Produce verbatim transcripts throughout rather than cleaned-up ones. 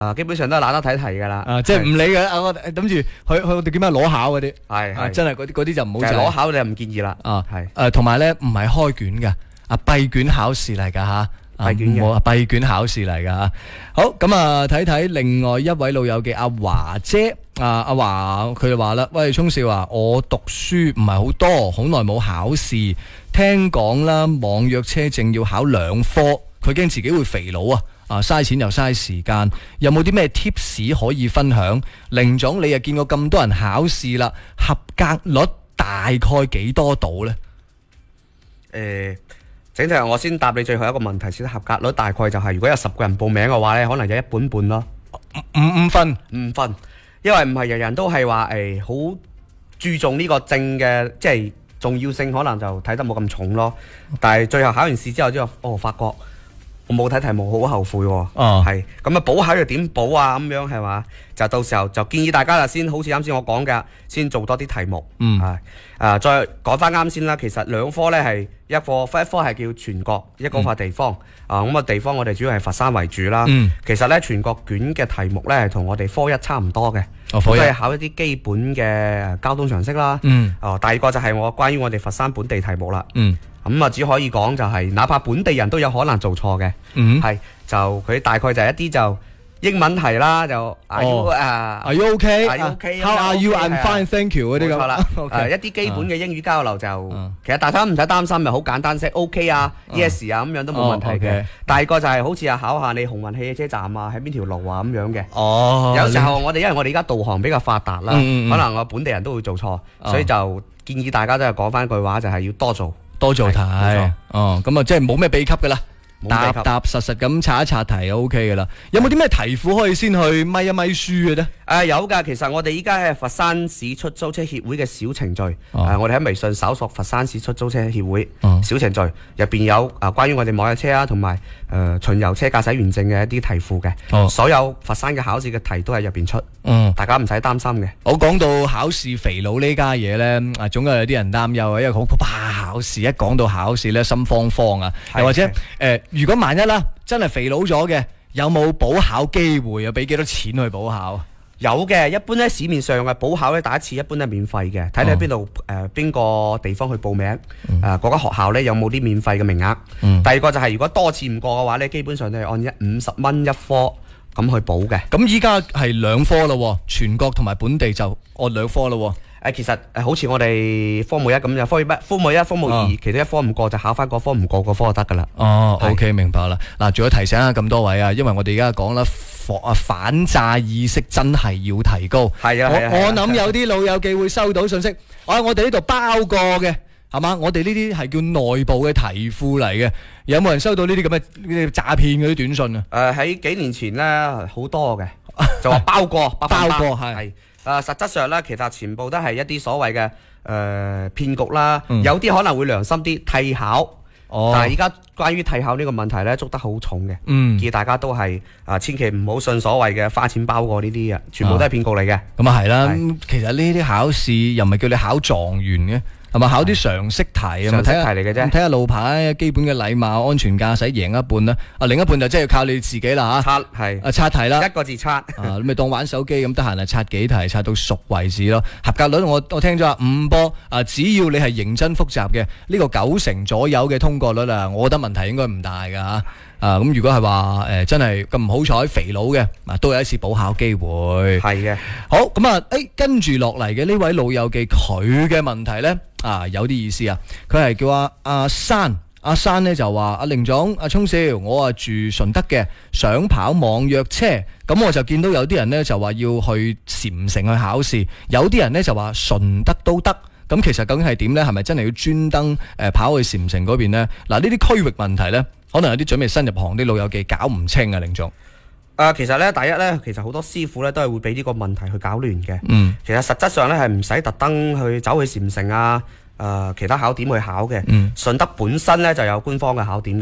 啊，基本上都係懶得睇題噶啦， 啊，即係唔理嘅，啊我諗住去去我哋點樣攞考嗰啲， 係係真係嗰啲嗰啲就唔好就係就攞考你就唔建議啦。 啊， 係誒同埋咧唔係開卷嘅，啊閉卷考試嚟㗎嚇。 閉卷嘅冇啊，閉卷考試嚟㗎嚇。好咁啊，睇睇另外一位老友嘅阿華姐，啊阿華佢就話啦，喂聰少啊，我讀書唔係好多，好耐冇考試，聽講啦網約車證要考兩科，佢驚自己會肥佬啊，啊嘥錢又嘥時間，有冇啲咩 tips 可以分享？凌總你又見過咁多人考試啦，合格率大概幾多度呢？ 誒。整體我先答你最後一個問題先，合格率大概就係、是、如果有十個人報名嘅話咧，可能有一半半咯， 五五分五分，因為唔係人人都係話誒好注重呢個證嘅即係重要性，可能就睇得冇咁重咯。但係最後考完試之後之後，哦發覺我冇睇題目，好後悔喎。 哦， 係咁啊，補考又點補啊？咁樣係嘛？就到時候就建議大家啦，先好似啱先我講嘅，先做多啲題目。 嗯， 係啊，再講翻啱先啦。其實兩科咧係一科，一科係叫全國，一個係地方。啊，咁啊地方我哋主要係佛山為主啦。 嗯， 其實咧全國卷嘅題目咧係同我哋科一差唔多嘅， 哦， 都係考一啲基本嘅交通常識啦。 嗯， 哦，第二個就係我關於我哋佛山本地題目啦。 嗯。 咁啊，只可以講就係、是，哪怕本地人都有可能做錯嘅， 嗯， 係就佢大概就係一啲就英文題啦，就 Are you 啊 Are you okay? Are you okay? How are you? Okay, I'm fine, thank you 嗰啲咁。 冇錯啦，誒一啲基本嘅英語交流就，其實大家唔使擔心，咪好簡單，識 OK 啊 ，Yes 啊咁樣都冇問題嘅。第二個就係好似啊考下你紅運汽車站啊，喺邊條路啊咁樣嘅。 哦， 有時候我哋因為我哋而家導航比較發達啦，可能我本地人都會做錯，所以就建議大家都係講翻句話，就係要多做。 多做題，哦，咁啊，即係冇咩秘笈噶啦，踏踏實實咁刷一刷題就 O K 噶啦。有冇啲咩題庫可以先去咪一咪書嘅咧？ 誒有㗎，其實我哋依家係佛山市出租車協會嘅小程序，誒我哋喺微信搜索佛山市出租車協會小程序，入邊有誒關於我哋網約車啊，同埋誒巡遊車駕駛員證嘅一啲題庫嘅，所有佛山嘅考試嘅題都喺入邊出，大家唔使擔心嘅。 我講到考試肥佬呢家嘢咧，啊總係有啲人擔憂啊，因為好怕考試，一講到考試咧心慌慌啊，又或者誒如果萬一啦真係肥佬咗嘅，有冇補考機會啊？俾幾多錢去補考？ 有嘅，一般咧市面上嘅補考咧第一次一般都係免費嘅，睇你喺邊度誒邊個地方去報名，誒嗰間學校咧有冇啲免費嘅名額。嗯、第二個就係如果多次唔過嘅話咧，基本上都係按一五十蚊一科咁去補嘅。 咁依家係兩科咯，全國同埋本地就按兩科咯。 誒其實誒好似我哋科目一咁就科一、科目一、科目二，哦、其中一科唔過就考翻嗰科唔過嗰科就得噶啦。 哦是，OK 明白啦。嗱，仲要提醒下咁多位啊，因為我哋而家講啦，防反詐意識真係要提高。 係啊， 我我諗有啲老友記會收到信息，啊，我哋呢度包過嘅，係嘛？我哋呢啲係叫內部嘅題庫嚟嘅。有冇人收到呢啲咁嘅呢啲詐騙嗰啲短信啊？誒喺、呃、幾年前咧好多嘅，就話包過，包過係。 誒、呃，實質上咧，其實全部都係一啲所謂嘅誒騙局啦，嗯、有啲可能會良心啲替考，哦、但係而家關於替考呢個問題咧，捉得好重嘅，嗯、建議大家都係啊、呃，千祈唔好信所謂嘅花錢包過呢啲嘅，全部都係騙局嚟嘅。 咁啊係啦，其實呢啲考試又唔係叫你考狀元嘅。係咪考啲常識題啊？ 常識題嚟嘅啫， 睇下路牌、基本嘅禮貌、安全駕駛贏一半啦。啊，另一半就真係要靠你自己啦嚇。 刷係啊，刷題啦， 一個字刷。 啊，你咪當玩手機咁，得閒啊刷幾題，刷到熟為止咯。合格率我我聽咗啊五波啊，只要你係認真複習嘅，呢個九成左右嘅通過率啊，我覺得問題應該唔大㗎嚇。啊，咁如果係話誒真係咁唔好彩肥佬嘅，啊都有一次補考機會。 係嘅。好， 咁啊，誒跟住落嚟嘅呢位老友記佢嘅問題咧。啊，有啲意思啊！佢係叫阿阿山，阿山呢就話：阿凌總，阿聰少，我啊住順德嘅，想跑網約車，咁我就見到有啲人呢就話要去禪城去考試，有啲人呢就話順德都得。咁其實究竟係點呢？係咪真係要專登誒跑去禪城嗰邊呢？嗱，呢啲區域問題呢，可能有啲準備新入行啲老友記搞唔清啊，凌總。 誒、呃，其實咧，第一咧，其實好多師傅咧都係會俾呢個問題去搞亂嘅。 嗯， 其實實質上咧係唔使特登去走去禪城啊，誒、呃，其他考點去考嘅。嗯，順德本身咧就有官方嘅考點嘅。誒、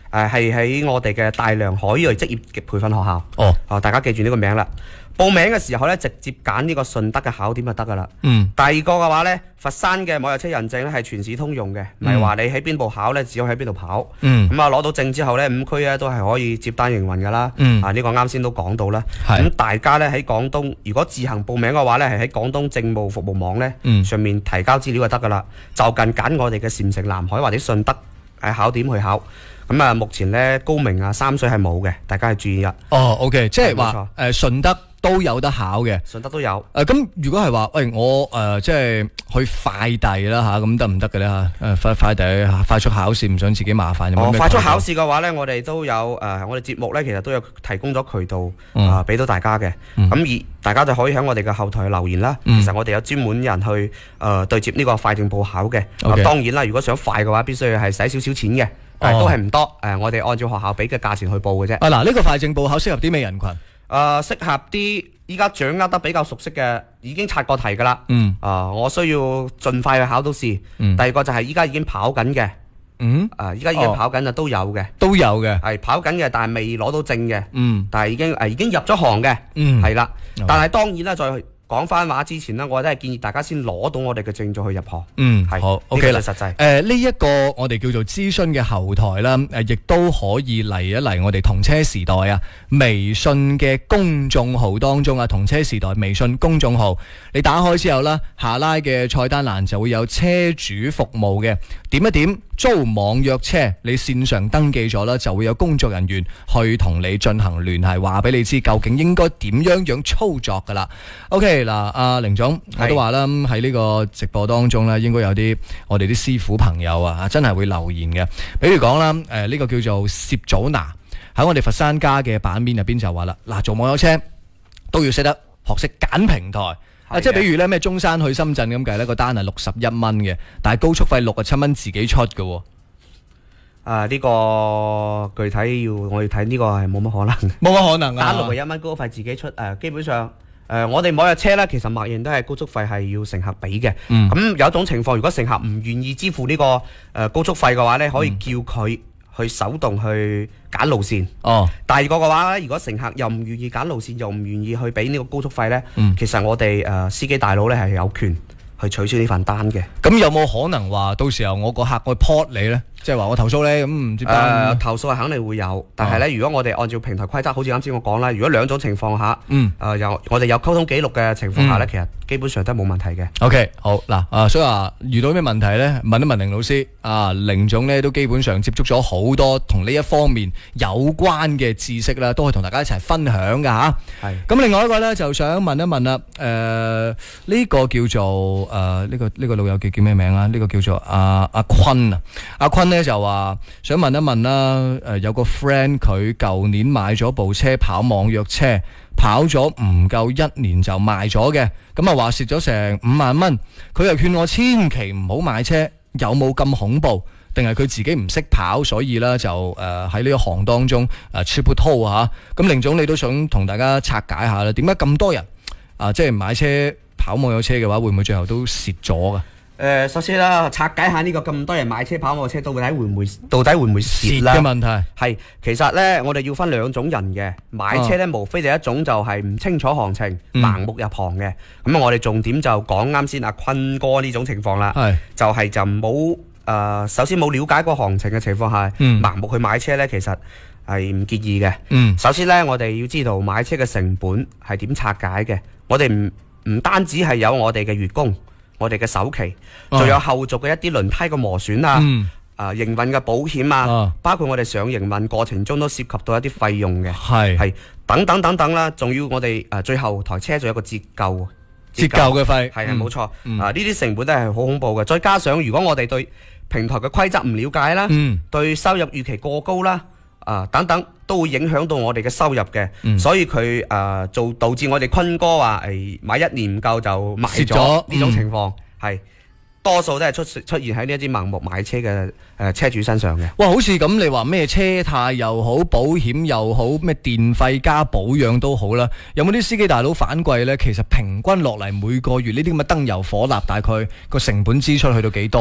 誒係喺我哋嘅大良海瑞職業嘅培訓學校。 哦， 啊，大家記住呢個名啦。報名嘅時候咧，直接揀呢個順德嘅考點就得噶啦。 嗯。 第二個嘅話咧，佛山嘅網約車認證咧係全市通用嘅，唔係話你喺邊部考咧，只可以喺邊度跑。 嗯。 咁啊，攞到證之後咧，五區咧都係可以接單營運噶啦。 嗯。 啊，呢個啱先都講到啦。 係。 咁大家咧喺廣東，如果自行報名嘅話咧，係喺廣東政務服務網咧、 嗯、 上面提交資料就得噶啦。就近揀我哋嘅禪城南海或者順德誒考點去考。咁啊，目前咧高明啊、三水係冇嘅，大家係注意啊。 哦 ，OK， 即係話誒順德都有得考嘅， 順德都有。 誒咁、呃、如果係話，喂我誒、呃、即係去快遞啦嚇，咁得唔得嘅咧嚇？誒快快遞快速考試唔想自己麻煩。 哦，快速考試嘅話咧，我哋都有誒、呃，我哋節目咧其實都有提供咗渠道啊，俾、呃、到大家嘅。咁、嗯、而大家就可以喺我哋嘅後台留言啦。嗯、其實我哋有專門人去誒、呃、對接呢個快證報考嘅。咁、okay. 當然啦，如果想快嘅話，必須要係使少少錢嘅。但係都係唔多，誒、呃，我哋按照學校俾嘅價錢去報嘅啫。 啊，嗱，呢個快證報考適合啲咩人群？誒、 呃，適合啲依家掌握得比較熟悉嘅，已經刷過題噶啦。 嗯。 啊、呃，我需要盡快去考到試。嗯。第二個就係依家已經跑緊嘅。嗯。啊、呃，依家已經跑緊啊，都有嘅。 都有嘅。 係跑緊嘅，但係未攞到證嘅。 嗯。 但係已經誒、呃、已經入咗行嘅。嗯。係啦。 嗯、 但係當然啦，再講翻話之前呢，我都係建議大家先攞到我哋嘅證再去入行。 嗯，係好 OK 啦。 實際誒呢一個我哋叫做諮詢嘅後台啦，誒亦都可以嚟一嚟我哋同車時代啊微信嘅公眾號當中啊，同車時代微信公眾號，你打開之後啦，下拉嘅菜單欄就會有車主服務嘅，點一點租網約車，你線上登記咗啦，就會有工作人員去同你進行聯繫，話俾你知究竟應該點樣樣操作噶啦。OK。嗱，阿凌總，我都話啦，喺呢個直播當中咧，應該有啲我哋啲師傅朋友啊，真係會留言嘅。比如講啦，誒、呃、呢、這個叫做攝祖拿喺我哋佛山家嘅版面入邊就話啦，嗱，做網約車都要識得學識揀平台啊，即係比如咧咩中山去深圳咁計呢個單係六十一蚊嘅，但係高速費六十七蚊自己出嘅。 啊！呢、這個具體要我要睇呢個係冇乜可能， 冇乜可能啊！ 單六十一蚊高速費自己出，誒、呃、基本上。誒、呃，我哋網約車咧，其實默認都係高速費係要乘客俾嘅。咁、嗯、有一種情況，如果乘客唔願意支付呢、這個誒、呃、高速費嘅話咧，可以叫佢去手動去揀路線。哦。第二個嘅話咧，如果乘客又唔願意揀路線，又唔願意去俾呢個高速費咧、嗯，其實我哋誒、呃、司機大佬咧係有權去取消呢份單嘅。 咁有冇可能話到時候我個客去 port 你咧？即係話我投訴咧，咁唔接單。誒、 呃，投訴係肯定會有，但係咧、哦，如果我哋按照平台規則，好似啱先我講啦，如果兩種情況下，嗯，誒、呃，有我哋有溝通記錄嘅情況下咧、嗯，其實基本上都係冇問題嘅。 OK，好嗱，啊，所以話遇到咩問題咧，問一問凌老師，啊，凌總咧都基本上接觸咗好多同呢一方面有關嘅知識啦，都可以同大家一齊分享噶吓。係。咁另外一個咧，就想問一問啦，誒、呃，呢、這個叫做誒，呢、呃這個呢、這個老友記叫咩名啊？呢、這個叫做阿阿坤啊，阿坤。咧就話想問一問啦，誒有個 friend 佢舊年買咗部車跑網約車，跑咗唔夠一年就賣咗嘅，咁啊話蝕咗成五萬蚊，佢又勸我千祈唔好買車，有冇咁恐怖？定係佢自己唔識跑，所以咧就誒喺呢一行當中誒 triple toe 吓，咁凌總你都想同大家拆解下啦，點解咁多人啊即係買車跑網約車嘅話，會唔會最後都蝕咗噶？ 誒、呃，首先啦，拆解下呢個咁多人買車跑網約車，到底會唔會到底會唔會蝕啦？ 嘅問題係，其實咧，我哋要分兩種人嘅買車咧、哦，無非第一種就係唔清楚行情、嗯、盲目入行嘅。咁啊，我哋重點就講啱先阿坤哥呢種情況啦。係，就係、是、就冇誒，首先冇了解過行情嘅情況下、嗯，盲目去買車咧，其實係唔建議嘅。嗯，首先咧，我哋要知道買車嘅成本係點拆解嘅。我哋唔唔單止係有我哋嘅月供。我哋嘅首期，仲有後續嘅一啲輪胎嘅磨損啊，嗯、啊營運嘅保險啊，啊，包括我哋上營運過程中都涉及到一啲費用嘅，係係等等等等啦，仲要我哋誒、啊、最後台車仲有個折舊， 折舊嘅費係啊冇錯，啊呢啲成本都係好恐怖嘅，再加上如果我哋對平台嘅規則唔了解啦、嗯，對收入預期過高啦。啊，等等都會影響到我哋嘅收入嘅、嗯，所以佢誒做導致我哋坤哥話誒、哎、買一年唔夠就賣咗呢種情況，係、嗯、多數都係出出現喺呢一啲盲目買車嘅誒、呃、車主身上嘅。 哇，好似咁你話咩車貸又好，保險又好，咩電費加保養都好啦，有冇啲司機大佬反饋呢？其實平均落嚟每個月呢啲咁嘅燈油火蠟，大概個成本支出去到幾多啊？ 誒、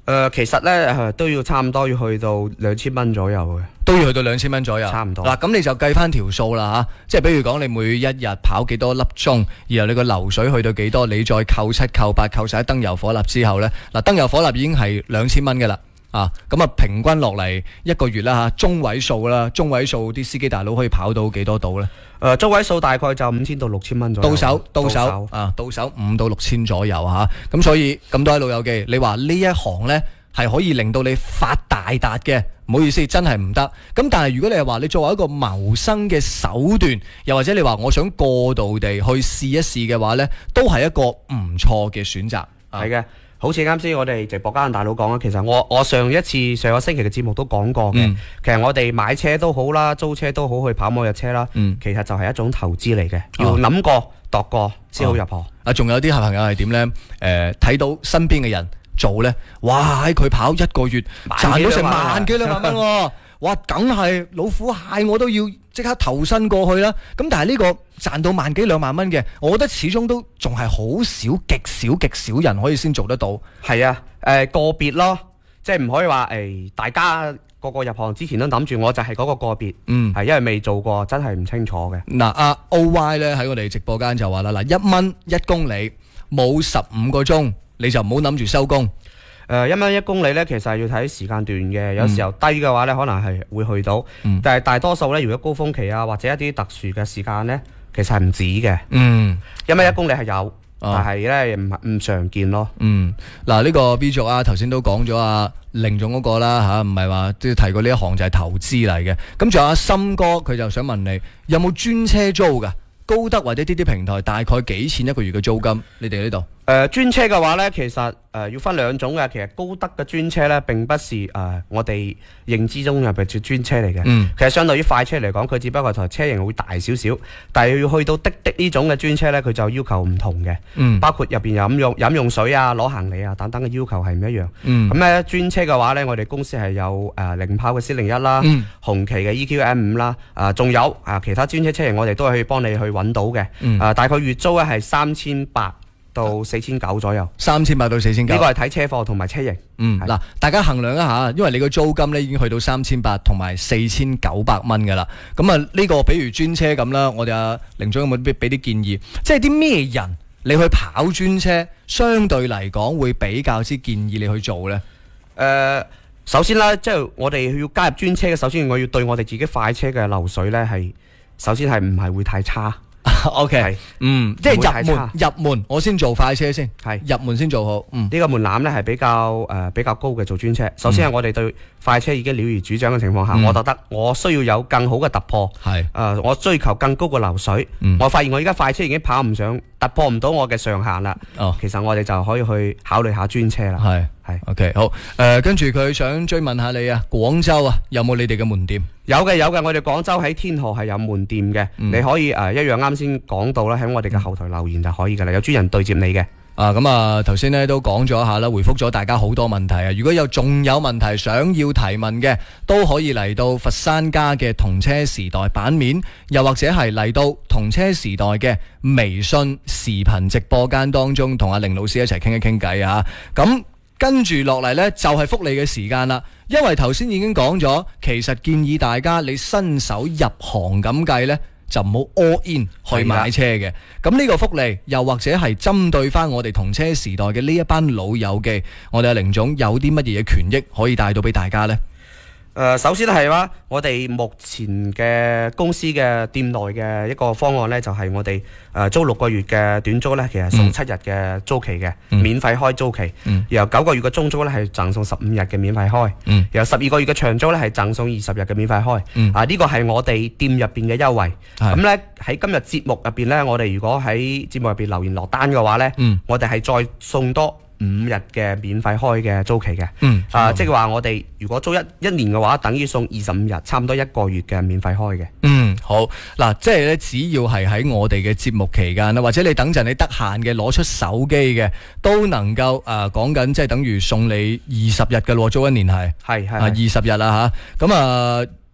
誒，其實咧都要差唔多要去到兩千蚊左右嘅， 都要去到兩千蚊左右， 差唔多。 嗱，咁你就計翻條數啦嚇，即係比如講你每一日跑幾多粒鐘，然後你個流水去到幾多，你再扣七扣八扣晒燈油火蠟之後咧，嗱，燈油火蠟已經係兩千蚊嘅啦。啊，咁啊平均落嚟一個月啦嚇，中位數啦，中位數啲司機大佬可以跑到幾多度咧？ 誒，中位數大概就五千到六千蚊左右。 到手到手啊，到手五到六千左右嚇。咁所以咁多位老友記，你話呢一行咧係可以令到你發大達嘅，唔好意思，真係唔得。咁但係如果你係話你作為一個謀生嘅手段，又或者你話我想過度地去試一試嘅話咧，都係一個唔錯嘅選擇。 係嘅。好似啱先我哋直播間大佬講啦，其實我我上一次上個星期嘅節目都講過嘅，嗯、其實我哋買車都好啦，租車都好，去跑某日車啦，嗯、其實就係一種投資嚟嘅，要諗過度過先好入行。啊， 仲有啲朋友係點呢？誒、呃，睇到身邊嘅人做呢，哇！喺佢跑一個月賺到成萬幾兩萬蚊喎，哇！梗係老虎蟹我都要即刻投身過去啦。咁但係呢個賺到萬幾兩萬蚊嘅，我覺得始終都仲係好少，極少極少人可以先做得到。 係啊，誒、呃、個別咯，即係唔可以話誒、哎、大家個個入行之前都諗住我就係嗰個個別，嗯，係因為未做過，真係唔清楚嘅。嗱、 啊，阿 O Y 咧喺我哋直播間就話啦，嗱，一蚊一公里冇十五個鐘，你就唔好諗住收工。 誒、呃、一蚊一公里咧，其實係要睇時間段嘅，有時候低嘅話咧，可能係會去到，嗯、但係大多數咧，如果高峰期啊或者一啲特殊嘅時間咧，其實係唔止嘅。嗯，一蚊一公里係有，哦、但係咧唔唔常見咯。 嗯，嗱、這、呢個 B 族啊，頭先都講咗啊，凌總嗰個啦嚇，唔係話即係提過呢一行就係投資嚟嘅。咁仲有阿森哥，佢就想問你有冇專車租㗎？高德或者啲啲平台大概幾錢一個月嘅租金？你哋呢度？ 誒、呃、專車嘅話呢，其實誒、呃、要分兩種嘅。其實高德嘅專車呢，並不是誒、呃、我哋認知中入邊嘅專車嚟嘅。嗯、其實相對於快車嚟講，佢只不過台車型會大少少。但係要去到滴滴呢種嘅專車呢，佢就要求唔同嘅。嗯、包括入邊飲用飲用水啊、攞行李啊等等嘅要求係唔一樣。咁咧專車嘅話呢，我哋公司係有誒、呃、零跑嘅 C 零一啦，嗯、紅旗嘅 E Q M 五啦，啊、呃、仲有啊、呃、其他專車車型，我哋都係可以幫你去揾到嘅。啊、嗯呃、大概月租咧係三千八到四千九左右，三千八到四千九，呢個係睇車況同埋車型。嗯，嗱是，大家衡量一下，因為你個租金咧已經去到三千八同埋四千九百蚊噶啦。咁啊，呢個比如專車咁啦，我哋阿凌總有冇俾俾啲建議？即係啲咩人你去跑專車，相對嚟講會比較之建議你去做呢？誒、 呃，首先啦，即係我哋要加入專車嘅，首先我要對我哋自己快車嘅流水呢，係首先係唔係會太差。 O K， 嗯，即係入門入門，我先做快車先，係入門先做好。嗯，呢個門檻咧係比較誒、呃、比較高嘅做專車。首先係我哋對快車已經了如指掌嘅情況下，嗯、我覺得我需要有更好嘅突破。係誒、呃，我追求更高嘅流水。嗯、我發現我而家快車已經跑唔上，突破唔到我嘅上限啦。哦，其實我哋就可以去考慮下專車啦。係係 O K， 好誒、呃，跟住佢想追問下你啊，廣州啊有冇你哋嘅門店？有嘅有嘅，我哋廣州喺天河係有門店嘅，嗯、你可以誒、呃、一樣啱先講到啦，喺我哋嘅後台留言就可以噶啦，有專人對接你嘅。啊，咁啊頭先咧都講咗一下啦，回覆咗大家好多問題啊。如果有仲有問題想要提問嘅，都可以嚟到佛山家嘅同車時代版面，又或者係嚟到同車時代嘅微信視頻直播間當中，同阿凌老師一齊傾一傾偈啊。咁跟住落嚟呢，就係福利嘅時間啦，因為頭先已經講咗，其實建議大家你新手入行咁計呢，就唔好 all in 去買車嘅。咁呢個福利又或者係針對翻我哋同車時代嘅呢一班老友記，我哋阿凌總有啲乜嘢權益可以帶到俾大家呢？誒、呃，首先係話，我哋目前嘅公司嘅店內嘅一個方案呢，就係、是、我哋誒、呃、租六個月嘅短租呢，其實送七日嘅租期嘅，嗯、免費開租期。嗯、然後九個月嘅中租呢，係贈送十五日嘅免費開。嗯、然後十二個月嘅長租呢，係贈送二十日嘅免費開。嗯、啊，呢個係我哋店入邊嘅優惠。咁呢是，喺今日節目入邊呢，我哋如果喺節目入邊留言落單嘅話呢，嗯、我哋係再送多五日嘅免費開嘅租期嘅，嗯，啊，即係話我哋如果租一一年嘅話，等於送二十五日，差唔多一個月嘅免費開嘅。嗯，好，嗱，即係咧，只要係喺我哋嘅節目期間啦，或者你等陣你得閒嘅攞出手機嘅，都能夠誒講緊，即係等於送你二十日嘅咯，租一年係，係係二十日啦吓，咁啊。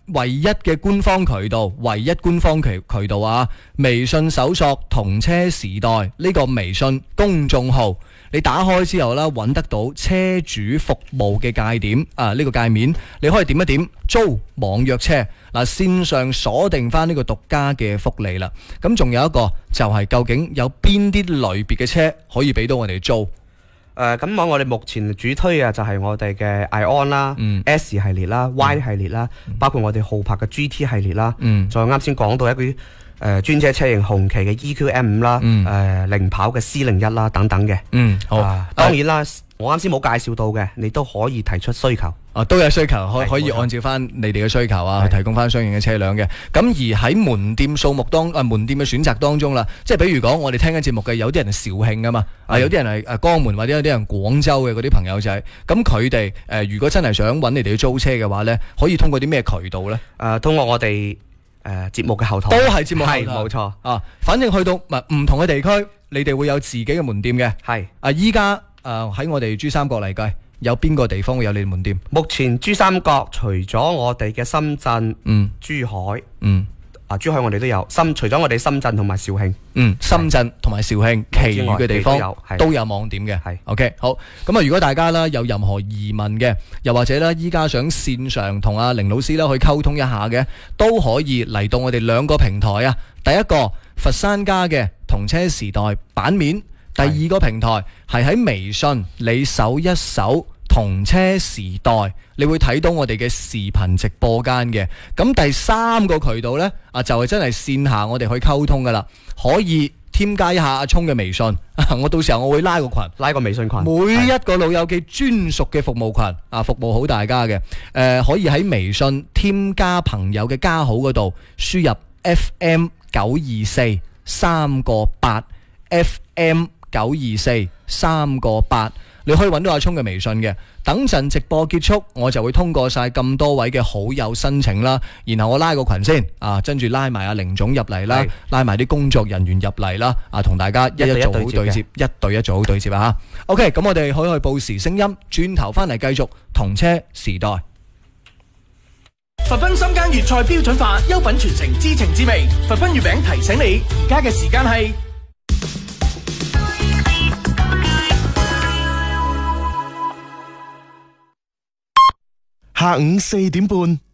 唯一嘅官方渠道，唯一官方渠渠道啊！微信搜索同車時代呢個微信公眾號，你打開之後啦，揾得到車主服務嘅界點啊！呢個界面你可以點一點租網約車嗱，線上鎖定翻呢個獨家嘅福利啦。咁仲有一個就係究竟有邊啲類別嘅車可以俾到我哋租？ 誒咁我我哋目前主推嘅就係我哋嘅 iOn 啦、 嗯、 S 系列啦、 嗯、 Y 系列啦， 嗯、 包括我哋豪柏嘅 G T 系列啦， 嗯， 再啱先講到一啲誒專車車型紅旗嘅 E Q M 五啦， 嗯， 誒零跑嘅 C 零一啦等等嘅， 嗯，好， 啊、當然啦。我啱先冇介紹到嘅，你都可以提出需求。 啊，都有需求，可可以按照翻你哋嘅需求啊，提供翻相應嘅車輛嘅。咁而喺門店數目當啊，門店嘅選擇當中啦，即係比如講，我哋聽緊節目嘅有啲人係肇慶啊嘛，啊有啲人係誒江門或者有啲人廣州嘅嗰啲朋友仔，咁佢哋誒如果真係想揾你哋去租車嘅話咧，可以通過啲咩渠道咧？誒、 呃，通過我哋誒節目嘅後台， 都係節目後台， 冇錯啊。反正去到唔同嘅地區，你哋會有自己嘅門店嘅。 係啊，依家。誒喺、呃、我哋珠三角嚟計，有邊個地方會有你哋門店？ 目前珠三角除咗我哋嘅深圳、 嗯、 珠海、 嗯啊珠海我哋都有，深除咗我哋深圳同埋肇慶， 嗯，深圳同埋肇慶，其餘嘅地方都有， 都有網點嘅。 係 OK 好。咁啊，如果大家啦有任何疑問嘅，又或者咧依家想線上同阿凌老師啦去溝通一下嘅，都可以嚟到我哋兩個平台啊。第一個佛山家嘅同車時代版面。第二個平台係喺微信，你搜一搜同車時代，你會睇到我哋嘅視頻直播間嘅。咁第三個渠道呢，啊就係真係線下我哋去溝通噶啦，可以添加一下阿聰嘅微信，我到時候我會拉個群， 拉個微信群， 每一個老友記專屬嘅服務群啊，服務好大家嘅。誒、呃，可以喺微信添加朋友嘅加號嗰度輸入 F M 九二四三個八 F M。九二四三個八，你可以揾到阿聰嘅微信嘅。等陣直播結束，我就會通過晒咁多位嘅好友申請啦，然後我拉個群先啊，跟住拉埋阿凌總入嚟啦，拉埋啲工作人員入嚟啦，啊，同大家一一做好對接，一對一做好對接啊。OK，咁我哋可以去報時聲音，轉頭翻嚟繼續同車時代。 佛賓深耕粵菜標準化，優品傳承，知情知味。佛賓月餅提醒你，而家嘅時間係下午四點半。